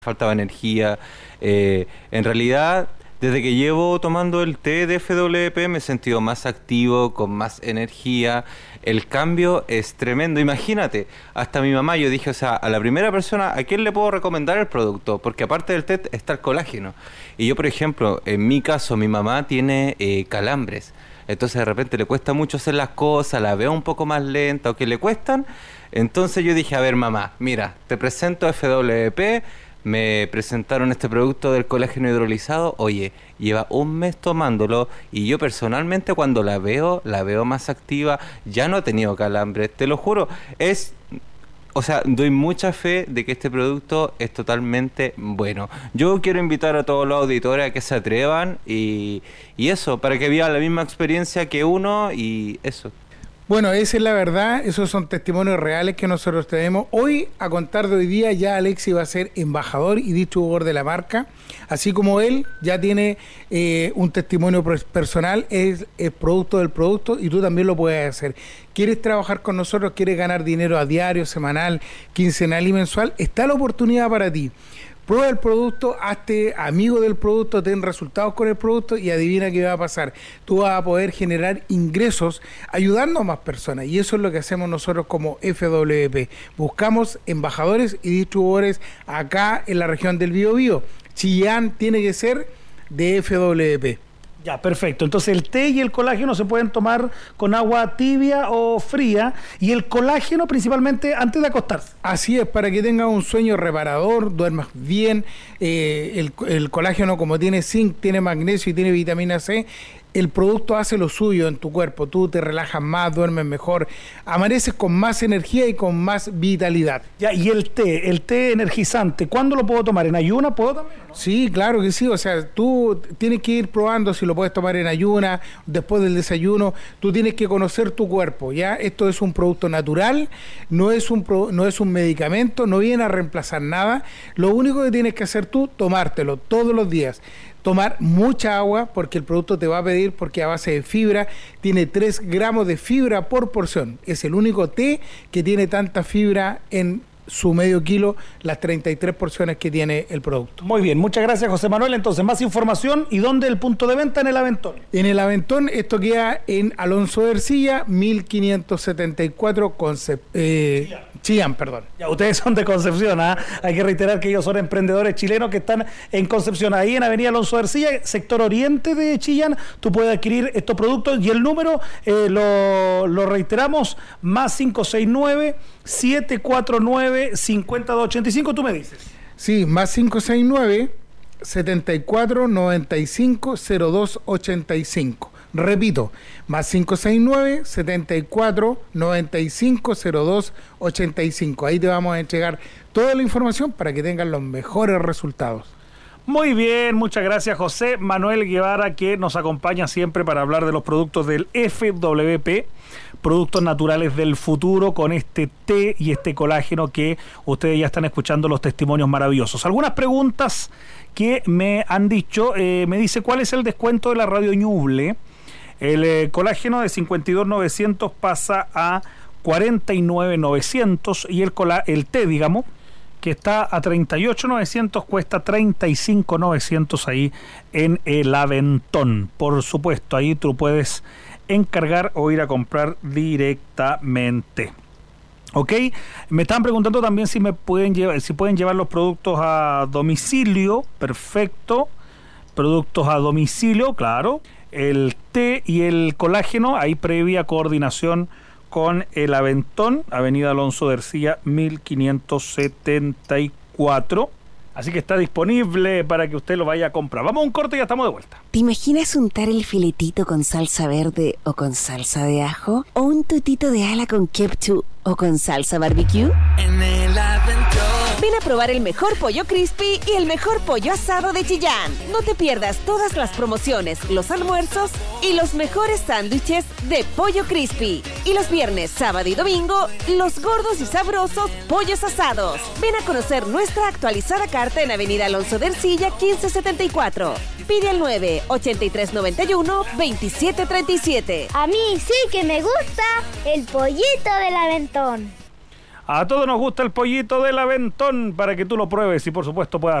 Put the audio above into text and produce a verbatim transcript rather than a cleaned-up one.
faltaba energía. Eh, en realidad, desde que llevo tomando el té de F W P me he sentido más activo, con más energía. El cambio es tremendo. Imagínate, hasta mi mamá, yo dije, o sea, a la primera persona, ¿a quién le puedo recomendar el producto? Porque aparte del té está el colágeno. Y yo, por ejemplo, en mi caso, mi mamá tiene eh, calambres. Entonces de repente le cuesta mucho hacer las cosas, la veo un poco más lenta o que le cuestan. Entonces yo dije, a ver mamá, mira, te presento F W P, me presentaron este producto del colágeno hidrolizado, oye, lleva un mes tomándolo y yo personalmente cuando la veo, la veo más activa, ya no he tenido calambres, te lo juro, es... O sea, doy mucha fe de que este producto es totalmente bueno. Yo quiero invitar a todos los auditores a que se atrevan y, y eso, para que vivan la misma experiencia que uno y eso. Bueno, esa es la verdad, esos son testimonios reales que nosotros tenemos. Hoy, a contar de hoy día, ya Alexis va a ser embajador y distribuidor de la marca. Así como él ya tiene eh, un testimonio personal, es el producto del producto y tú también lo puedes hacer. ¿Quieres trabajar con nosotros? ¿Quieres ganar dinero a diario, semanal, quincenal y mensual? Está la oportunidad para ti. Prueba el producto, hazte amigo del producto, ten resultados con el producto y adivina qué va a pasar. Tú vas a poder generar ingresos ayudando a más personas y eso es lo que hacemos nosotros como F W P. Buscamos embajadores y distribuidores acá en la región del Biobío. Chillán tiene que ser de F W P. Ya, perfecto. Entonces el té y el colágeno se pueden tomar con agua tibia o fría y el colágeno principalmente antes de acostarse. Así es, para que tengas un sueño reparador, duermas bien. Eh, el, el colágeno, como tiene zinc, tiene magnesio y tiene vitamina C, el producto hace lo suyo en tu cuerpo. Tú te relajas más, duermes mejor, amaneces con más energía y con más vitalidad. Ya, y el té, el té energizante, ¿cuándo lo puedo tomar? ¿En ayuna puedo también? ¿No? Sí, claro que sí. O sea, tú tienes que ir probando si lo puedes tomar en ayuna, después del desayuno. Tú tienes que conocer tu cuerpo, ¿ya? Esto es un producto natural, no es un, pro, no es un medicamento, no viene a reemplazar nada. Lo único que tienes que hacer tú, tomártelo todos los días. Tomar mucha agua porque el producto te va a pedir, porque a base de fibra, tiene tres gramos de fibra por porción. Es el único té que tiene tanta fibra en su medio kilo, las treinta y tres porciones que tiene el producto. Muy bien, muchas gracias José Manuel. Entonces, más información y ¿dónde el punto de venta? En el Aventón. En el Aventón, esto queda en Alonso de Ercilla, mil quinientos setenta y cuatro, Concep eh, Chillán. Chillán, perdón. Ya, ustedes son de Concepción, ¿ah? ¿eh? Hay que reiterar que ellos son emprendedores chilenos que están en Concepción, ahí en Avenida Alonso de Ercilla, sector oriente de Chillán. Tú puedes adquirir estos productos y el número, eh, lo, lo reiteramos, más cinco seis nueve, siete cuatro nueve, cinco dos ocho cinco, tú me dices. Sí, más cinco seis nueve, setenta y cuatro, noventa y cinco, cero dos ochenta y cinco. Repito, más cinco seis nueve, setenta y cuatro, noventa y cinco, cero dos ochenta y cinco. Ahí te vamos a entregar toda la información para que tengas los mejores resultados. Muy bien, muchas gracias José Manuel Guevara, que nos acompaña siempre para hablar de los productos del F W P, productos naturales del futuro, con este té y este colágeno que ustedes ya están escuchando los testimonios maravillosos. Algunas preguntas que me han dicho, eh, me dice cuál es el descuento de la Radio Ñuble. El eh, colágeno de cincuenta y dos mil novecientos pasa a cuarenta y nueve mil novecientos y el, cola, el té, digamos, que está a treinta y ocho mil novecientos, cuesta treinta y cinco mil novecientos ahí en el Aventón. Por supuesto, ahí tú puedes encargar o ir a comprar directamente. Ok, me estaban preguntando también si me pueden llevar, si pueden llevar los productos a domicilio. Perfecto, productos a domicilio, claro. El té y el colágeno, ahí previa coordinación con el Aventón, Avenida Alonso de Ercilla, mil quinientos setenta y cuatro. Así que está disponible para que usted lo vaya a comprar. Vamos a un corte y ya estamos de vuelta. ¿Te imaginas untar el filetito con salsa verde o con salsa de ajo? ¿O un tutito de ala con ketchup o con salsa barbecue? En el Aventón. Ven a probar el mejor pollo crispy y el mejor pollo asado de Chillán. No te pierdas todas las promociones, los almuerzos y los mejores sándwiches de pollo crispy. Y los viernes, sábado y domingo, los gordos y sabrosos pollos asados. Ven a conocer nuestra actualizada carta en Avenida Alonso de Ercilla, quince setenta y cuatro. Pide al nueve ochenta y tres noventa y uno veintisiete treinta y siete. A mí sí que me gusta el pollito del Aventón. A todos nos gusta el pollito del Aventón para que tú lo pruebes y por supuesto puedas